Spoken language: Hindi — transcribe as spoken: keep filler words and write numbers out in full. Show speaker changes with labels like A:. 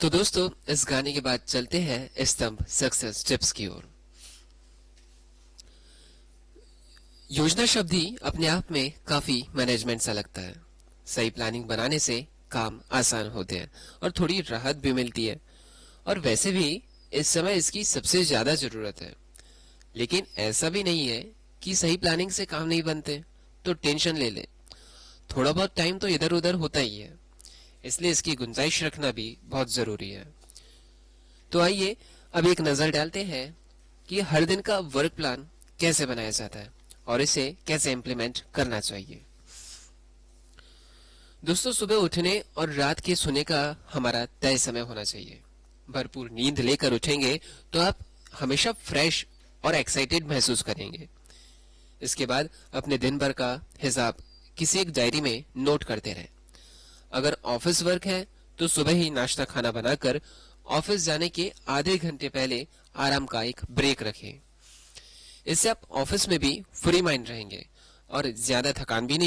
A: तो दोस्तों, इस गाने के बाद चलते हैं स्तंभ सक्सेस टिप्स की ओर। योजना शब्द ही अपने आप में काफी मैनेजमेंट सा लगता है। सही प्लानिंग बनाने से काम आसान होते हैं और थोड़ी राहत भी मिलती है। और वैसे भी इस समय इसकी सबसे ज्यादा जरूरत है। लेकिन ऐसा भी नहीं है कि सही प्लानिंग से काम नहीं बनते, तो टेंशन ले ले। थोड़ा बहुत टाइम तो इधर उधर होता ही है, इसलिए इसकी गुंजाइश रखना भी बहुत जरूरी है। तो आइए अब एक नजर डालते हैं कि हर दिन का वर्क प्लान कैसे बनाया जाता है और इसे कैसे इम्प्लीमेंट करना चाहिए। दोस्तों, सुबह उठने और रात के सोने का हमारा तय समय होना चाहिए। भरपूर नींद लेकर उठेंगे तो आप हमेशा फ्रेश और एक्साइटेड महसूस करेंगे। इसके बाद अपने दिन भर का हिसाब किसी एक डायरी में नोट करते रहें। अगर ऑफिस वर्क है तो सुबह ही नाश्ता खाना बनाकर ऑफिस जाने के आधे घंटे पहले आराम का एक ब्रेक रखें। इससे आप ऑफिस में भी फ्री माइंड रहेंगे और ज्यादा थकान भी नहीं